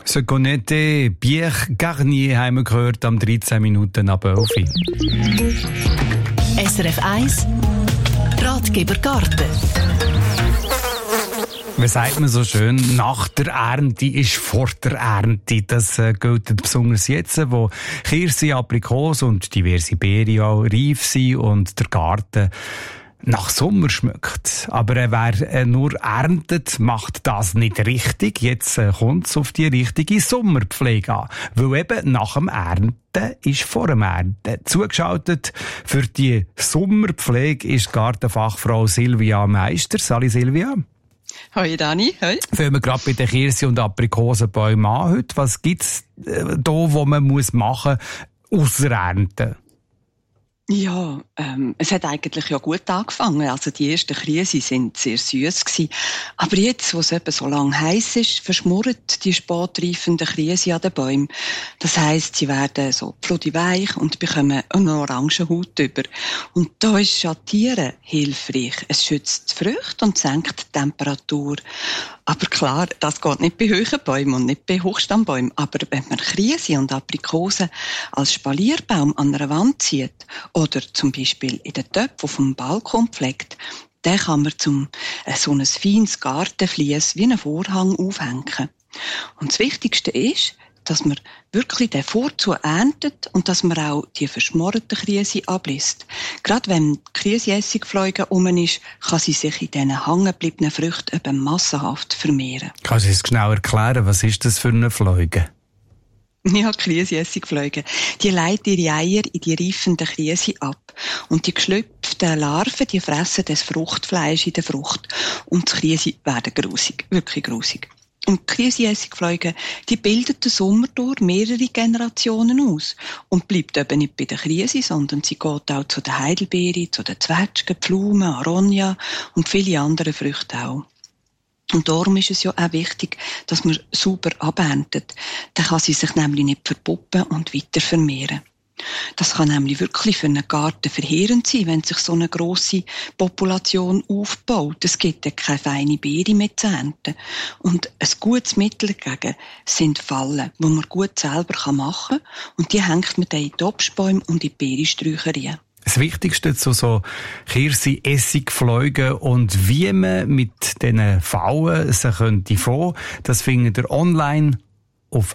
«Se connaître Pierre Garnier» haben wir gehört, am 13 Minuten ab 11. SRF 1 Ratgeber Garten. Wie sagt man so schön, nach der Ernte ist vor der Ernte. Das gilt besonders jetzt, wo Kirsi, Aprikosen und diverse Beeren auch reif sind und der Garten nach Sommer schmeckt. Aber wer nur erntet, macht das nicht richtig. Jetzt kommt es auf die richtige Sommerpflege an. Weil eben nach dem Ernten ist vor dem Ernten. Zugeschaltet für die Sommerpflege ist Gartenfachfrau Silvia Meister. Salut Silvia. Hoi Dani, hoi. Fangen wir gerade bei den Kirsi- und Aprikosenbäumen an heute. Was gibt's da, wo man machen muss, ausser Ernten? Ja, es hat eigentlich ja gut angefangen. Also die ersten Krise sind sehr süß gewesen. Aber jetzt, wo es eben so lang heiß ist, verschmurren die spätreifenden Krise an den Bäumen. Das heisst, sie werden so pfludi-weich und bekommen eine orange Haut über. Und da ist Schattieren hilfreich. Es schützt die Früchte und senkt die Temperatur. Aber klar, das geht nicht bei hohen Bäumen und nicht bei Hochstammbäumen. Aber wenn man Krise und Aprikosen als Spalierbaum an einer Wand zieht oder zum Beispiel in den Töpfen auf dem Balkon pflegt, dann kann man so ein feines Gartenvlies wie einen Vorhang aufhängen. Und das Wichtigste ist, dass man wirklich den Vorzu erntet und dass man auch die verschmorrten Krise ablässt. Gerade wenn die Kriseessigfliege rum ist, kann sie sich in diesen hängengebliebenen Früchten eben massenhaft vermehren. Kannst du es genau erklären? Was ist das für eine Fliege? Ja, Kriseessigfliegen. Die leiten ihre Eier in die reifenden Krise ab. Und die geschlüpften Larven, die fressen das Fruchtfleisch in der Frucht. Und die Krise werden grusig. Wirklich grusig. Und die Kriseessigfliege, die bildet den Sommer durch mehrere Generationen aus. Und bleibt eben nicht bei der Krise, sondern sie geht auch zu den Heidelbeeren, zu den Zwetschgen, Pflaumen, Aronia und viele andere Früchte auch. Und darum ist es ja auch wichtig, dass man sauber aberntet. Dann kann sie sich nämlich nicht verpuppen und weiter vermehren. Das kann nämlich wirklich für einen Garten verheerend sein, wenn sich so eine grosse Population aufbaut. Es gibt ja keine feine Beere mehr zu ernten. Und ein gutes Mittel dagegen sind Fallen, die man gut selber machen kann. Und die hängt man dann in die Obstbäume und in die Beerensträucher rein. Das Wichtigste zu so Kirsi-Essigfliegen und wie man mit diesen Fallen sie könnte vor, das findet ihr online auf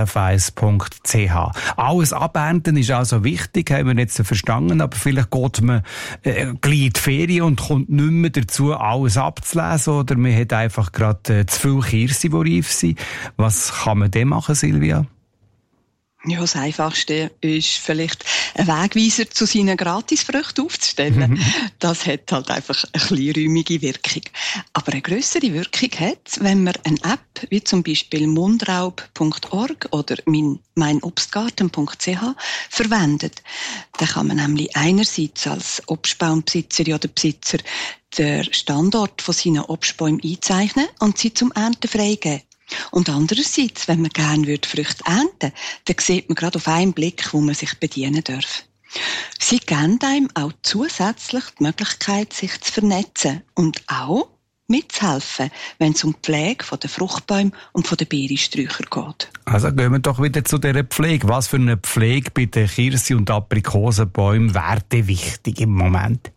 srf1.ch. Alles abernten ist also wichtig, haben wir jetzt verstanden, aber vielleicht geht man gleich in die Ferien und kommt nicht mehr dazu, alles abzulesen, oder man hat einfach gerade zu viele Kirsi, die reif sind. Was kann man denn machen, Silvia? Ja, das Einfachste ist vielleicht einen Wegweiser zu seinen Gratisfrüchten aufzustellen. Das hat halt einfach eine kleinräumige Wirkung. Aber eine grössere Wirkung hat es, wenn man eine App wie zum Beispiel mundraub.org oder meinobstgarten.ch verwendet. Da kann man nämlich einerseits als Obstbaumbesitzerin oder Besitzer den Standort von seinen Obstbäumen einzeichnen und sie zum Ernten freigeben. Und andererseits, wenn man gerne Früchte ernten, dann sieht man gerade auf einen Blick, wo man sich bedienen darf. Sie geben einem auch zusätzlich die Möglichkeit, sich zu vernetzen und auch mitzuhelfen, wenn es um die Pflege der Fruchtbäume und der Beerensträucher geht. Also gehen wir doch wieder zu dieser Pflege. Was für eine Pflege bei den Kirsi- und Aprikosenbäumen wäre denn wichtig im Moment?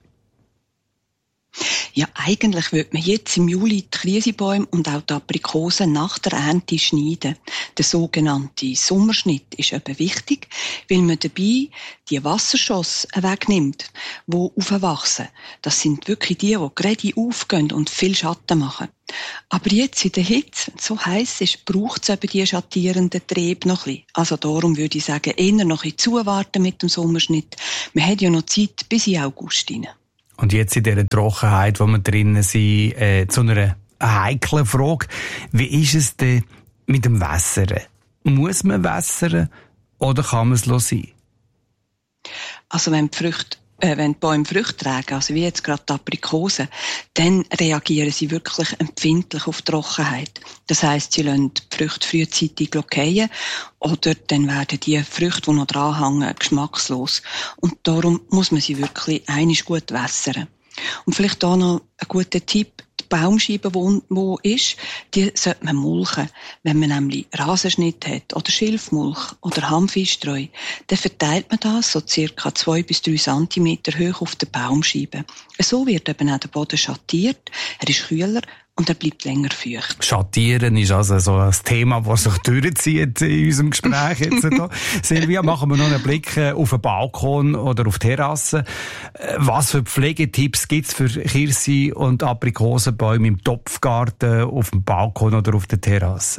Ja, eigentlich würde man jetzt im Juli die Krisebäume und auch die Aprikosen nach der Ernte schneiden. Der sogenannte Sommerschnitt ist eben wichtig, weil man dabei die Wasserschosse wegnimmt, die aufwachsen. Das sind wirklich die gerade aufgehen und viel Schatten machen. Aber jetzt in der Hitze, wenn es so heiß ist, braucht es eben die schattierenden Triebe noch ein bisschen. Also darum würde ich sagen, eher noch ein bisschen zuwarten mit dem Sommerschnitt. Man hat ja noch Zeit bis in August rein. Und jetzt in dieser Trockenheit, wo wir drinnen sind, zu einer heiklen Frage. Wie ist es denn mit dem Wässern? Muss man wässern oder kann man es sein? Also wenn die Bäume Früchte tragen, also wie jetzt gerade die Aprikosen, dann reagieren sie wirklich empfindlich auf Trockenheit. Das heisst, sie lassen die Früchte frühzeitig fallen oder dann werden die Früchte, die noch dranhängen, geschmackslos. Und darum muss man sie wirklich einmal gut wässern. Und vielleicht da noch ein guter Tipp. Die die Baumscheibe, wo ist, die sollte man mulchen. Wenn man nämlich Rasenschnitt hat oder Schilfmulch oder Hanfeinstreu, dann verteilt man das so circa 2 bis 3 Zentimeter hoch auf der Baumscheibe. So wird eben auch der Boden schattiert, er ist kühler und er bleibt länger feucht. Schattieren ist also so ein Thema, das sich durchzieht in unserem Gespräch jetzt hier. Silvia, machen wir noch einen Blick auf den Balkon oder auf die Terrasse. Was für Pflegetipps gibt es für Kirsi- und Aprikosenbäume im Topfgarten, auf dem Balkon oder auf der Terrasse?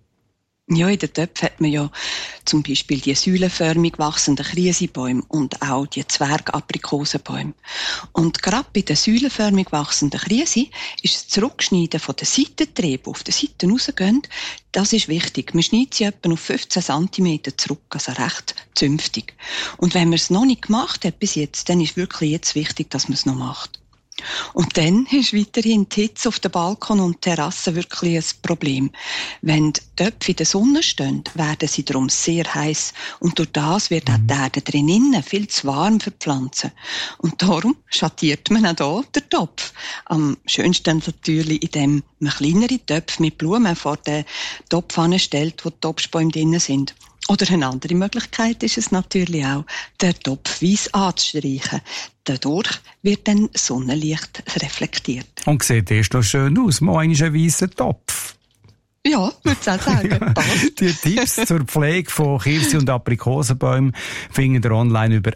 Ja, in den Töpfen hat man ja zum Beispiel die säulenförmig wachsenden Kriesibäume und auch die Zwergaprikosenbäume. Und gerade bei den säulenförmig wachsenden Kriesi ist das Zurückschneiden von den Seitentrieben, die auf den Seiten rausgehen, das ist wichtig. Man schneidet sie etwa auf 15 cm zurück, also recht zünftig. Und wenn man es noch nicht gemacht hat bis jetzt, dann ist wirklich jetzt wichtig, dass man es noch macht. Und dann ist weiterhin die Hitze auf dem Balkon und Terrasse wirklich ein Problem. Wenn die Töpfe in der Sonne stehen, werden sie darum sehr heiß und durch das wird auch die Erde drinnen viel zu warm für die Pflanzen. Und darum schattiert man auch hier den Topf. Am schönsten natürlich, indem man kleinere Töpfe mit Blumen vor den Topf anstellt, wo die Topfbäume drin sind. Oder eine andere Möglichkeit ist es natürlich auch, den Topf weiss anzustreichen. Dadurch wird dann Sonnenlicht reflektiert. Und sieht erst noch schön aus, mal einen weisen Topf. Ja, würde ich auch sagen. Die Tipps zur Pflege von Kirsi- und Aprikosenbäumen findet ihr online über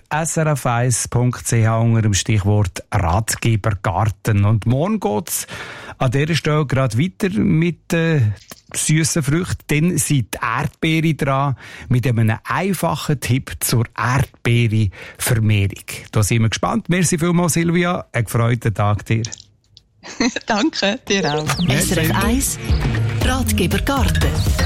srf1.ch unter dem Stichwort Ratgebergarten. Und morgen geht's an dieser Stelle gerade weiter mit süssen Früchten. Dann sind die Erdbeere dran mit einem einfachen Tipp zur Erdbeerenvermehrung. Da sind wir gespannt. Merci vielmals, Silvia. Einen gefreuten Tag dir. Danke, dir auch. SRF 1 Ratgeber Garten.